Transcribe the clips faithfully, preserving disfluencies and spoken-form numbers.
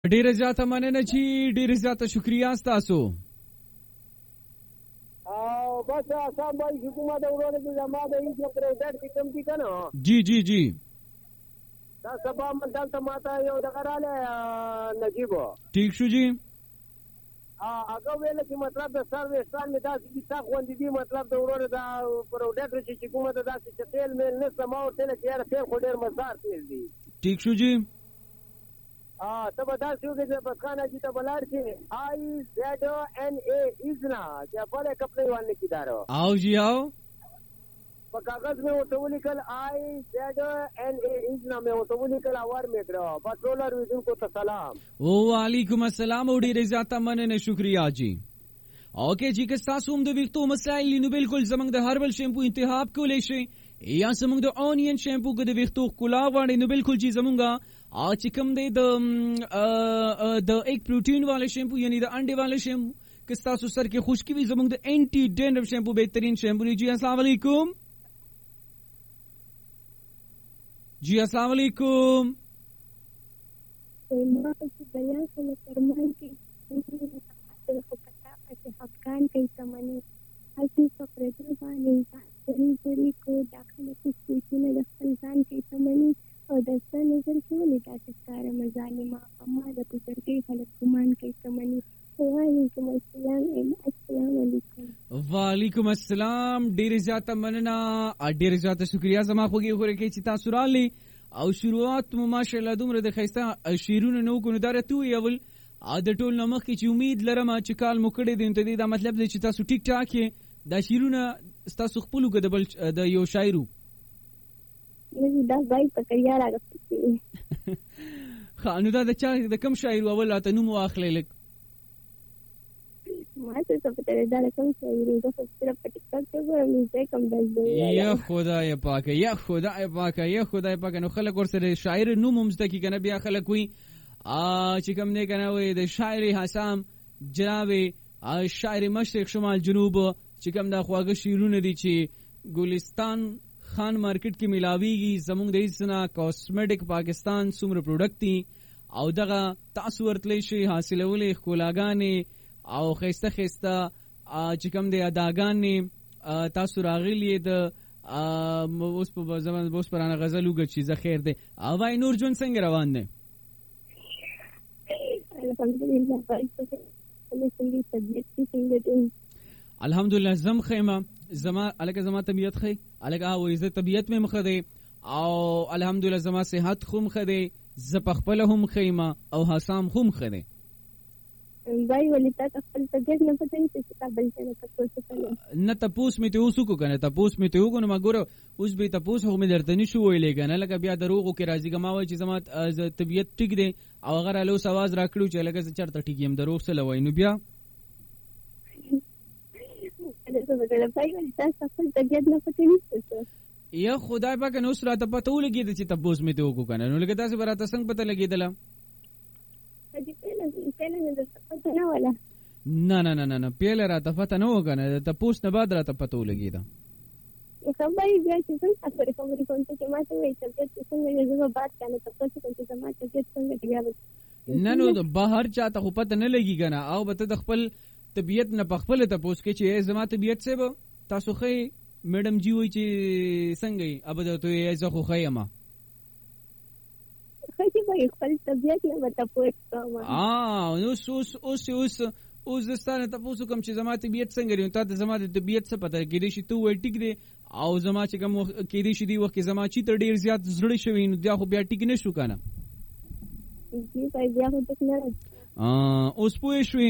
ډیره زیاته مننه چې ډیره زیاته شکریا ستاسو. او بس آسان باندې حکومت ورونه چې زما د هیڅ پروډکټ کې کم دي کنه. جی جی جی دا سبا مندل ته ماته یو دغراله نجیب. ٹھیک شو جی. ا هغه ویل چې مطلب د سرویسان می دا چې تا خوندې دي مطلب د ورونه دا پروډکټ چې حکومت دا چې تیل میل نه سما او تل کې یاره تیل خو ډیر مزار تیل دي. ٹھیک شو جی. हाँ तब बता क्यों कि जब खाना जी तब बलार से I Z N A Izna क्या बड़े कपड़े वाले की दारो आओ जी आओ कागज में वो तो लिखल I Z N A Izna में वो तो लिखल आवार में करो पेट्रोलर विजन को तो सलाम. ओ वालेकुम अस्सलाम और ډیر زیاته مننه شکریا جی. اوکے جی که تاسو هم د ویښتو مسائل نو بالکل زمنګ د هربل شیمپو انتخاب کولای شئ یا زمنګ د اونین شیمپو کې د ویښتو کلا غواړئ نو بالکل جی زمونږه چې کوم دی د د ایک پروټین والے شیمپو یعنی د انډے والے شیمپو که تاسو سر کې خشکی وي زمونږ د انټي ډینډرف شیمپو بهترین شیمپو دی. جی السلام علیکم. جی السلام علیکم. افغان کئی تمنی حلقی سپریدر بانی سری سری کو داخل کچھ سوچنے دفتنزان کئی تمنی اور دستان نظر کیوں لٹا سکار مزانی ماں اما دا کسر کئی خلق کمان کئی تمنی. وعلیکم السلام السلام علیکم. وعلیکم السلام. ډیر زیاته مننه ډیر زیاته شکریا زما خوږی خوري کې چې تاسو رالي او شروعات مو ماشاءالله دومره د خیسته شیرونه نو کو نه دره تو یول ا د ټول نمخ کې چې امید لرم چې کال مو کړی دی ته دا مطلب دی چې تاسو ټیک ټاک کې دا شیرونه تاسو خپل غدبل د یو شاعرو دا بای پکړیا راغلی خانو دا د چا د کم شاعر اول ته نو مو اخلې لک ما ته څه پته دا کوم شاعر دا صرف په ټیک ټاک کې ګورم چې کوم دی یا خدای پاک یا خدای پاک یا خدای پاک نو خلک ورسره شاعر نو ممزده کی کنه بیا خلک وي ا چې کوم نه کنه وي د شاعر حسام جناب شاعر مشرق شمال جنوب چې کوم دا خواږه شیرونه دي چې ګلستان خان مارکیټ کې ملاویږي زموږ د ایسنا کاسمیټک پاکستان سومره پروډکټ دي او دغه تاسو ورتلی شي حاصلولې خلاګانې او خيسته خيسته چې کوم د اداګانې تاسو راغلي د اوس په زمان اوس پرانه غزل وګ چې زه خیر ده او وای نور جون څنګه روان دي؟ الحمدلله زم خیمه زما الګه زما طبیعت خې الګه او عزت طبیعت مې مخده او الحمدلله زما صحت خوم خده ز پخپل هم خیمه او حسام هم خده وای ولې تا خپل طبیعت نه پته چې تاسو څه تاسو نه تاسو مې ته اوسو کو کنه تاسو مې ته وګورم ما ګوره اوس به تاسو هم درته نشو ویلې کنه لکه بیا دروغو کې راځي ګما وای چې زما طبیعت ټیک دی او اگر له سواز راکړو چې لکه چرته ټیک يم دروغ سره وای نو بیا یا خدای پاک نو سره ته پته ولګی چې تاسو مې ته وګو کنه نو لکه تاسو براته څنګه پته لګیدله نه نه نه نه پیله را ته پته نه وکنه ته پوس نه بعد را ته پته ولګیدا خبرې بیا چې څنګه خبرې خبرې کوم چې ما ته وایي چې څنګه یې زما بات کنه تاسو کوم چې زما ته څنګه دی نه نو بهر چاته خو پته نه لګی کنه او به ته خپل طبیعت نه پخپل ته پوس کې چې زما طبیعت څه به تاسو خې میډم جی وایي چې څنګه یې ابد ته یې زه خو خې ما خپل طبیعت نه وته پوښتنه اه نو اوس اوس اوس اوس دستانه تاسو کوم چې زما طبیعت څنګه لري ته زما د طبیعت څه پته کېدې شي ته وې ټیک دی او زما چې کوم کېدې شي دی وخت زما چې تر ډیر زیات زړه شوی نو بیا خو بیا ټیک نه شو کنه جی بای بیا خو ټیک نه اه اوس پوه شوې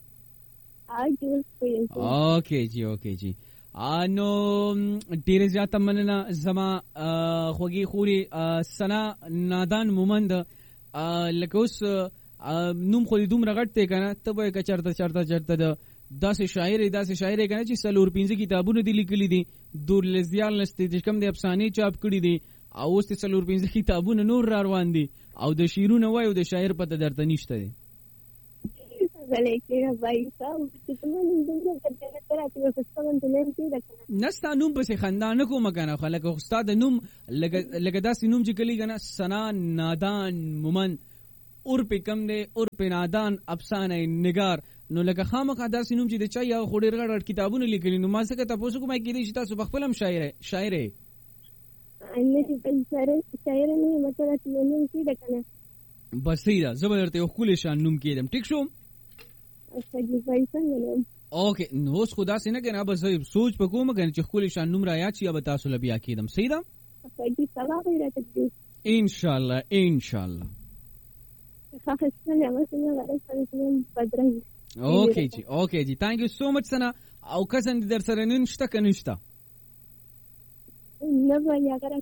اوکے جی اوکے جی انو ډیر زیات مننه زما خوږی خوري سنا نادان مومند لکه اوس نوم خو دې دومره غټ دی کنه ته به چرته چرته چرته د داسې شاعر داسې شاعر کنه چې سلور پنځه کتابونه دي لیکلي دي دور لزیال نشته چې کوم د افسانې چاپ کړي دي او اوس سلور پنځه کتابونه نور را روان دي او د شیرونه وای او د شاعر پته درته نشته دي نستا نوم پسې خندانه کوم کنه خلک استاد نوم لګه لګه داسې نوم چې کلی کنه سنا نادان مومن اور په کم دی اور په نادان افسانه نگار نو لکه خامخا داسې نوم چې د چا یا خو ډېر غټ کتابونه لیکلي نو ما څنګه تاسو کومه کېدی چې تاسو په خپل هم شاعر شاعر نه په شاعر شاعر نه مطلب چې نوم کې ده کنه بس سیدا زبردست یو خپل شان نوم کېدم ټیک شو اچھا جی بھائی څنګه اوکې نو اوس خدا سي نه کنه بس سوچ په کومه کنه چې خپل شان نوم را یاد شي به تاسو لبیا کېدم سیدا اچھا جی سلام علیکم ان شاء الله ان شاء الله اوکې جی اوکې جی ثانک یو سو مچ سنا او کسان در سره نن شته کنه شته نه وای اگر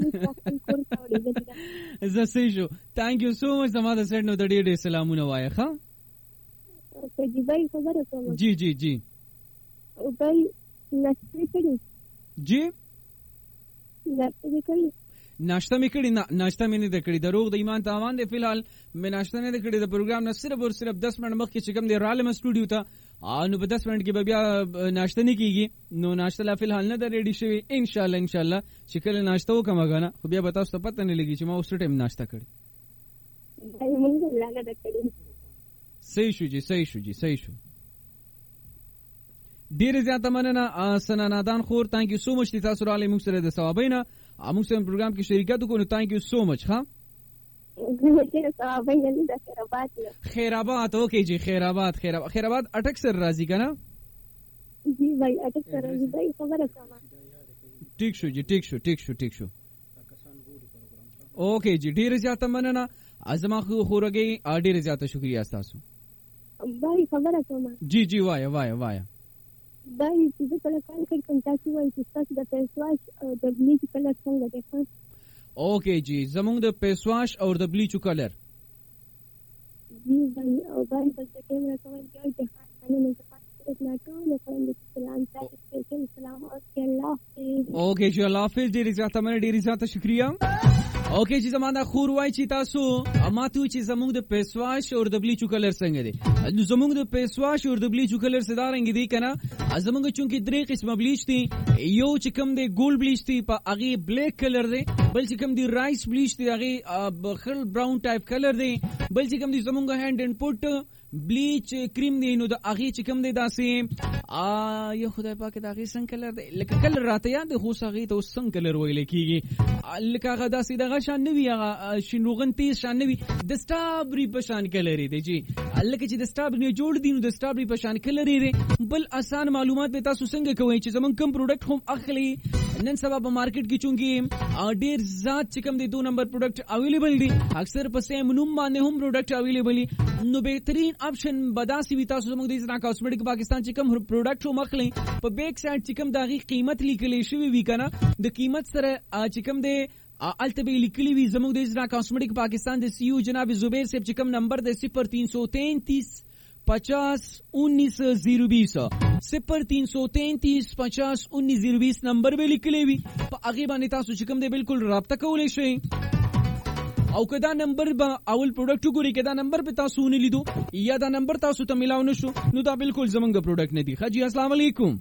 زه سې شو ثانک یو سو مچ زما د سره نو د ډېر ډېر سلامونه وایي ښا اوکې جی بھائی خبره کوم جی جی جی او بھائی نشته کړي جی نشته کړي ناشته مې کړی نه ناشته مې نه د کړی دروغ د ایمان تاوان دی فلحال مې ناشته نه د کړی د پروګرام نه صرف او صرف دس منټ مخکې چې کوم دی رالم سټوډیو ته نو په دس منټ کې به بیا ناشته نه کیږي نو ناشته لا فلحال نه د ریډي شوی ان شاء الله ان شاء الله چې کله ناشته وکم غاڼه خو بیا به تاسو ته پته نه لګي چې ما اوس ټیم ناشته کړی بھائی مونږ لاګه د کړی صحیح شو جی صحیح شو جی صحیح شو ډیر زیاته مننه سنا نادان خور ثانک یو سو مچ تاسو را لې موږ سره د ثوابینه موږ سره پروګرام کې شریکت وکړو ثانک یو سو مچ ها خیرآباد اوکې جی خیرآباد خیرآباد خیرآباد اٹک سر راضی کنه جی بھائی اٹک سر راضی بھائی خبر ہے ٹھیک شو جی ٹھیک شو ٹھیک شو ٹھیک شو اوکې جی ډیر زیاته مننه ازما خو خورګي ډیر زیاته شکریا تاسو بھائی خبر ہے جی جی وای وای وای بھائی چې کله کال کوي کوم تاسو وایي چې تاسو د پیسواش او د بلیچ کلر څنګه دی اوکې جی زموږ د پیسواش او د بلیچ کلر جی بھائی او بھائی بس کیمرا کوم دی چې خاصه نه زما اتنا ټول کوم د سلام تاسو سلام او الله اوکې جی الله حافظ ډیر زیاته مننه ډیر زیاته شکریا اوکې چې زما د خور وای چې تاسو اماتو چې زموږ د پیسواش او د بلیچ کلر څنګه دی نو زموږ د پیسواش او د بلیچ کلر څه دارنګ دی کنه زموږ چونکی درې قسمه بلیچ دي یو چې کوم دی ګولډ بلیچ دی په هغه بلیک کلر دی بل چې کوم دی رایس بلیچ دی هغه خل براون ټایپ کلر دی بل چې کوم دی زموږ هاند اینڈ پټ بلیچ کریم دی نو د هغه چې کوم دی داسې ا یو خدای پاک د هغه څنګه کلر دی لکه کلر راته یاد خو هغه ته څنګه کلر ویل کیږي لکه هغه داسې دغه شان نوی هغه شینوغن تیز شان نوی د سټابری په شان کلر دی جی لکه چې د سټابری جوړ دی نو د سټابری په شان کلر دی بل آسان معلومات به تاسو څنګه کوئ چې زمون کم پروډکټ هم اخلي نن سبا په مارکیټ کې چونکی ډیر ذات چې کوم دی دو نمبر پروډکټ اویلیبل دی اکثر په سیم نوم باندې هم پروډکټ اویلیبل دي نو بهترین آپشن بداسي وي تاسو زموږ د زنا کاسمیټک پاکستان چې کوم پروډکټ هم اخلي په بیک سایډ چې کوم دغه قیمت لیکل شوی وي کنه د قیمت سره چې کوم دی التبی لیکلی وی زموږ د زنا کاسمیټک پاکستان د سیو جناب زبیر صاحب چې کوم نمبر د صفر تین سو تینتیس پچاس انیس زیرو بیس صفر تین سو تینتیس پچاس انیس زیرو بیس نمبر به لیکلی وي په هغه باندې تاسو چې کوم دی بالکل رابطه کولی شئ او کدا نمبر با اول پروډکټ ګوري کدا نمبر په تاسو نه لیدو یا دا نمبر تاسو ته ملاو نشو نو دا بالکل زمونږ پروډکټ نه دی خجی السلام علیکم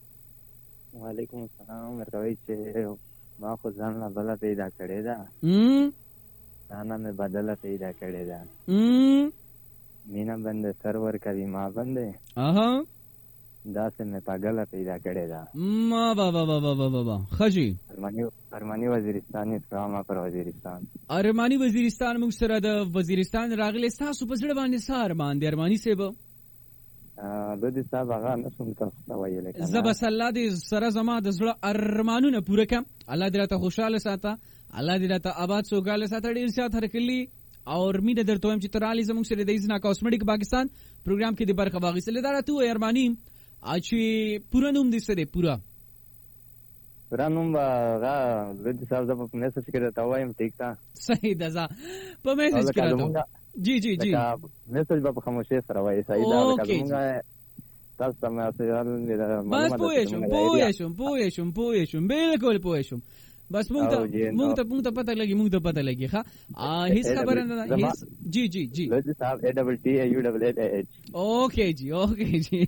وعلیکم السلام ورکوي چې ما خو ځان لا بل پیدا کړی دا هم انا مې بدل پیدا کړی دا هم مینا بند سرور کوي ما بندې اها دا سه مې پاگل پیدا کړی دا ما با با با با با با خجی ارمانی ارمانی وزیرستان اسلام پر وزیرستان ارمانی وزیرستان موږ سره د وزیرستان راغلی تاسو په زړه باندې سار باندې ارمانی سیب ا د دې صاحب هغه نسوم تاسو وایل کنه زب صلی الله دې سره زما د زړه ارمانونه پوره کم الله دې راته خوشاله ساته الله دې راته آباد سوګاله ساته ډیر زیات هرکلی اور مینه درته هم چې ترالی زموږ سره د زنا کاسمیټک پاکستان پروګرام کې د برخه واغستل دا راته ارمانی اچھی پورا نوم دې سره پورا پورا نوم هغه د دې صاحب د په میسج کې راته وایم ټیک تا صحیح ده ځا په میسج کې راته جی جی جی میسج په خاموشي سره وایي صحیح ده کومه تاسو ته مې بس پوه شم پوه شم پوه شم پوه شم بالکل پوه شم بس مونږ ته مونږ ته مونږ ته پته لګي مونږ ته پته لګي ها هیڅ خبره نه هیڅ جی جی جی لږ صاحب ا ډبل ټی یو ډبل ایچ اوکے جی اوکے جی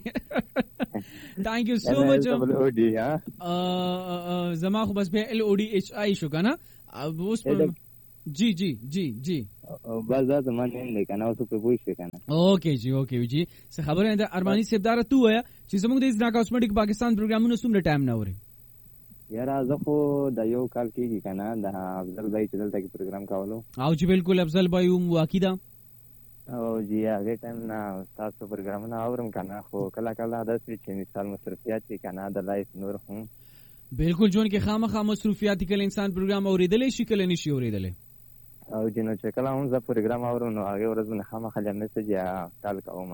ثانک یو سو مچ ډبل او ډی ها زما خو بس به ال او ډی ایچ آی شو کنه اوس जी जी जी जी بس دا زما نیم دی کنه، اوس په پوه شوې کنه. اوکې جی اوکې جی څه خبره ده ارمانی صاحب دار تو ویا چې زموږ د زنا کاسمیټک پاکستان پروګرامونو څومره ټایم نه اوري؟ یاره زه خو د یو کال کېږي کنه د افضل بھائی چې دلته کې پروګرام کولو. او جی بالکل افضل بھائی هم واقعا او جی هغه ټایم نه تاسو پروګرامونه اورم کنه، خو کله کله داسې چې مثال مصرفیات کې کنه د لایف نور هم بالکل جون کې خامخا مصروفیات کله انسان پروګرام اوریدلې شي کله نشي اوریدلې. او جنو چې کله هم زه پروګرام اورم نو هغه ورځ نه خامخا د میسج یا کال کوم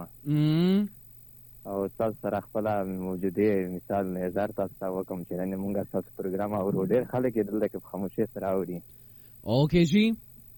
او تاسو سره خپل موجوده مثال هزار تاسو وکم چې نه مونږه تاسو پروګرام اورو ډېر خلک دلته کې خاموشي سره اوري. اوکې جی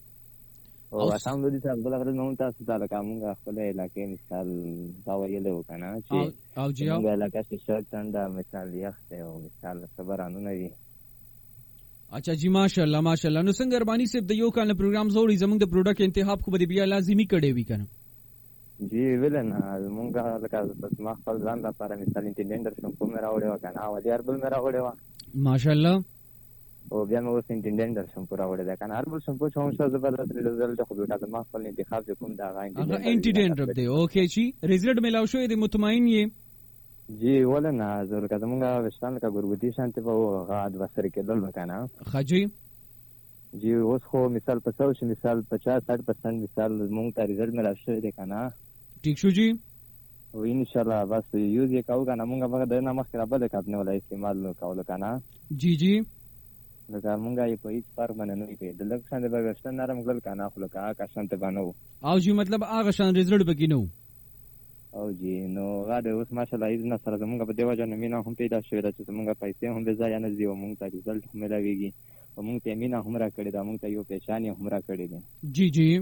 او اسام دوی تاسو بل غره نو تاسو ته لکه مونږه خپل علاقې مثال دا ویلو کنه چې او جی او علاقې چې شرط انده مثال یخت او مثال صبرانو نه وي. اچھا جی ماشاءالله ماشاءالله. نو څنګه ارمانی صاحب د یو کال پروګرام زوړی زموږ د پروډکټ انتخاب خو به بیا لازمی کړي وي کنه؟ جی ولن مونږه لکه بس ما خپل ځان لپاره مثال انټینډنټ شم کوم راوړې و کنه او دیار بل مې راوړې و ماشاءالله او بیا مې اوس انټینډنټ شم پورا وړې ده کنه هر بل شم په څو څه زبردست رزلټ خو دا ما خپل انتخاب کوم دا غا انټینډنټ دی. اوکې جی رزلټ ملاو شوی دی مطمئن یې؟ جی ولن زه لکه زمونږه وشتان لکه ګورګوتی شانتي په غاد وسر کې دل وکنه خجی جی اوس خو مثال په څو مثال پچاس ساठ پرسنټ مثال مونږ ته رزلټ ملاو شوی دی کنه. ٹھیک شو جی او ان شاء الله بس یوز یې کاو کنه مونږ به د نه مخ را بل کاپ نه ولا استعمال کول کنه. جی جی لکه مونږه یې په هیڅ فرق باندې نه وي د لږ شان د بغشتن نرم ګل کنه خو لکه کا شانته باندې او جی مطلب هغه شان رزلټ بګی نو او جی نو غاډه اوس ماشاءالله ایز نه سره زمونږ په دیو جن مینا هم پیدا شوې ده چې زمونږ پیسې هم به ځای نه دیو مونږ ته رزلټ هم ملاويږي او مونږ ته مینا هم را کړی دا مونږ ته یو پېښانی هم را کړی دي. جی جی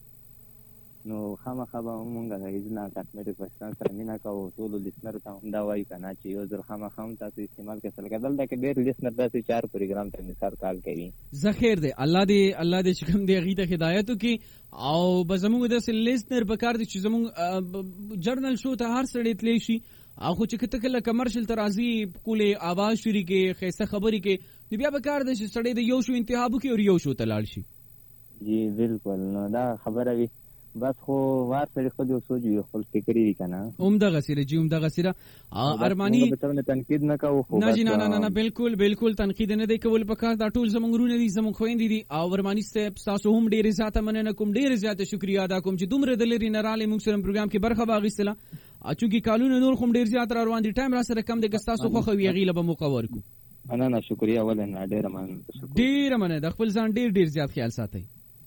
نو خامخا به مونږ د ایز نه کاسمیټک پاکستان سره مینا کوو ټول لیسنر ته هم دا وایي کنه چې یو ځل خامخا هم تاسو استعمال کړئ لکه دلته کې ډېر لیسنر داسې چار پروګرام ته مثال کال کوي. زخیر دی الله دې الله دې شکم دې غیته هدایت وکي او بزموږ د لیسنر په کار دي چې زموږ جرنل شو ته هر سړی تلی شي او خو چې کته کله کمرشل ترازی کولې आवाज شری کې خیسه خبري کې بیا به کار دي چې سړی د یو شو انتخاب کوي او یو شو تلال شي. جی بالکل نو دا خبره وي بس خو وار سره خو جو سوچ یو خپل فکر یې کنه عمده غسیره جی عمده غسیره ارمانی به تنقید نه کوو خو نه جی نه نه نه بالکل بالکل تنقید نه دی کول پکار دا ټول زمونږ رونه دي زمونږ خويندې دي او ارمانی صاحب تاسو هم ډیر زیاته مننه کوم ډیر زیاته شکریا ادا کوم چې دومره د لري نه رااله موږ سره پروګرام کې برخه واغستله اچو کې کالونه نور هم ډیر زیات روان دي ټایم را سره کم دی تاسو خو خو یغیله به مقور کو انا نه شکریا ولنه ډیر مننه ډیر مننه د خپل ځان ډیر ډیر زیات خیال ساتئ.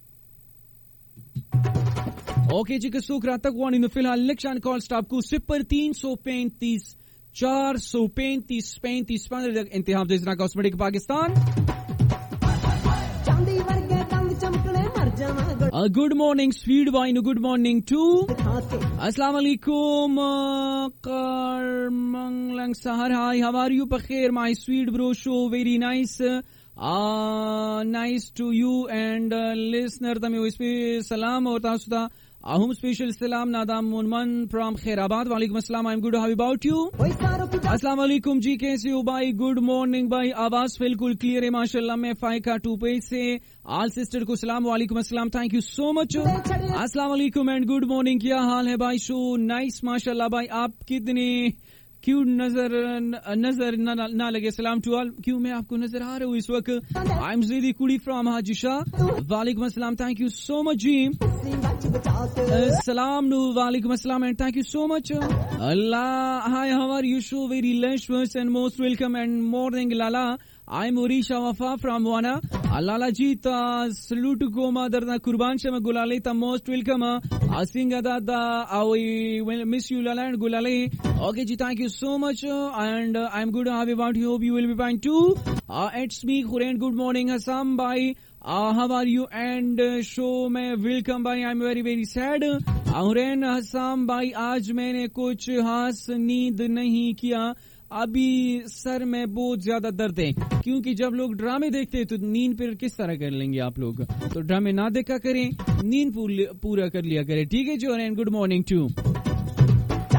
اوکے جی کہ سوک رات تک وانی نو فی الحال لکشان کال سٹاپ کو صفر تین سو پینتیس چار سو پینتیس پینتیس پندرہ تک انتہا دیزنا کاسمیٹک پاکستان. گڈ مارننگ سویٹ بائی نو گڈ مارننگ ٹو السلام علیکم قرمنگ سہر ہائی ہاو آر یو بخیر مائی سویٹ برو شو ویری نائس نائس ٹو یو اینڈ لسنر تمہیں اس پہ سلام اور تاسو اہم اسپیشل سلام نادام منمن فرام خیر آباد. وعلیکم السلام آئی ایم گڈ ہاؤ اباؤٹ یو. السلام علیکم جی کیسے ہو بھائی گڈ مارننگ بھائی آواز بالکل کلیئر ہے ماشاء اللہ. میں فائقہ ٹو پیج سے آل سسٹر کو سلام وعلیکم السلام تھینک یو سو مچ. السلام علیکم اینڈ گڈ مارننگ کیا حال ہے بھائی شو نائس ماشاء اللہ بھائی آپ کتنے کیوں نظر نظر نہ لگے. سلام ٹو آل کیوں میں آپ کو نظر آ رہا ہوں اس وقت. آئی ایم زیدی کوڑی فرام حاجی شاہ وعلیکم السلام تھینک یو سو مچ جی. السلام نو وعلیکم السلام اینڈ تھینک یو سو مچ. اللہ ہائی ہاؤ آر یو شو ویری لیشوس اینڈ موسٹ ویلکم اینڈ مارننگ لالا. آئی موریشا وفا فرام وانا. لالا جی تا سلوٹ کو ما درنا قربان شمه ګلالي تا موست ویلکم اسینګ دا دا او مس یو لالا اینڈ ګلالي. اوکے جی thank you so much and uh, I'm good. How about you? Hope you will be fine too. Uh, it's me Khurain. Good morning Hassam bhai. Uh, how are you? And uh, show mein welcome bhai. I'm very very sad. Khurain Hassam bhai aaj maine kuch खास नींद नहीं किया. अभी सर में बहुत ज्यादा दर्द है क्योंकि जब लोग ड्रामे देखते हैं तो नींद पर किस तरह कर लेंगे आप लोग. तो ड्रामे ना देखा करें नींद पूरा कर लिया करें. ठीक है जी. और गुड मॉर्निंग टू.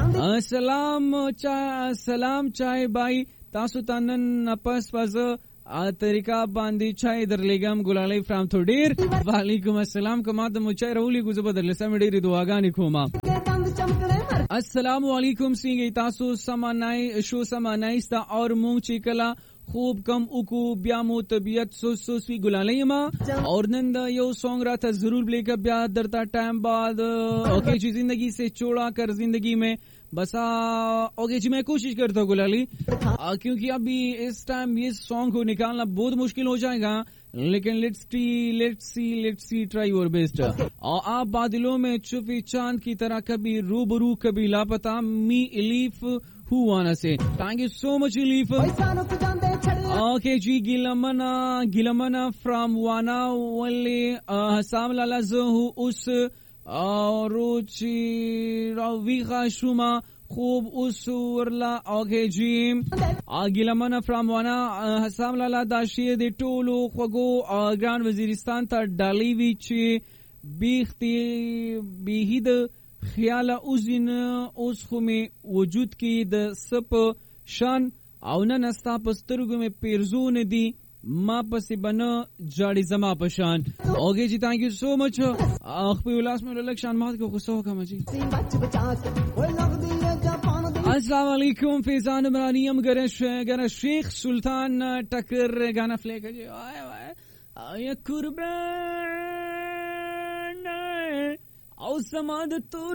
सलाम चाय सलाम चाय भाई तासु तानन अपस पज तरीका बांदी चाय दरलेगम गुलाली फ्राम थोडीर वालेकुम अस्सलाम कमा द मुचाय रहुली गुजो बदल समेडी दुआगानी खोमा अस्सलाम वालेकुम सिंगे तासो समानाई शो समानाई sta और मुंग चिकला खूब कम उकू ब्यामो तबियत सो सो स्वी गुलालीमा और नंद यो सॉन्ग रहा था जरूर प्ले कर ब्याह दरता टाइम बाद ओके जी जिंदगी से छोड़ा कर जिंदगी में बसा ओके जी मैं कोशिश करता हूँ गुलाली आ, क्योंकि अभी इस टाइम ये सॉन्ग को निकालना बहुत मुश्किल हो जाएगा लेकिन let's see let's see let's see try your best. और आप बादलों में छुपी चांद की तरह कभी रूबरू कभी लापता मी इलीफ हुआ से थैंक यू सो मच इलीफ। ओके जी गिलमना गिलमना फ्रॉम वाना वल्ले हसाम लाला जहू उस रोची रविका शुमा खूब उस उरला ओके जी गिलमना फ्रॉम वाना हसाम लाला दाशिय दे टोलो खगो ग्रांड वजीरिस्तान था डाली विच बीखती बीहिद ख्याला उजिन उस में वजूद की द सप शान औना नस्ता पस्तरुगु में पेरजो ने दी माँ पसी बना जाड़ी जमा पशान ओके जी थैंक यू सो मच अखबी उल्लास में लक्षण मात को गुस्सा होगा मजी। अस्सलाम वालेकुम फैजान इमरानियम गरश गरश शेख सुल्तान टकर गाना प्ले कीजिए आए आए ये कुर्बान औ समाद तो